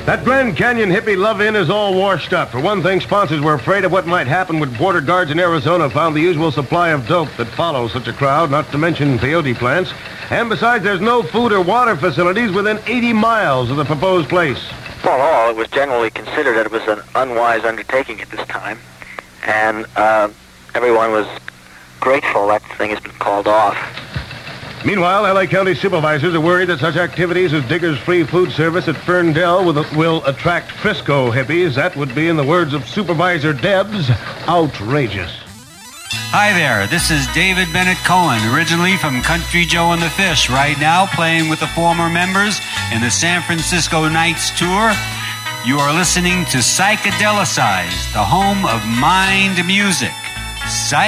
That Grand Canyon hippie love-in is all washed up. For one thing, sponsors were afraid of what might happen when border guards in Arizona found the usual supply of dope that follows such a crowd, not to mention peyote plants. And besides, there's no food or water facilities within 80 miles of the proposed place. Well, all, it was generally considered that it was an unwise undertaking at this time. And everyone was grateful that thing has been called off. Meanwhile, L.A. County supervisors are worried that such activities as Digger's Free Food Service at Ferndale will attract Frisco hippies. That would be, in the words of Supervisor Debs, outrageous. Hi there, this is David Bennett Cohen, originally from Country Joe and the Fish, right now playing with the former members in the San Francisco Nights Tour. You are listening to Psychedelicized, the home of mind music.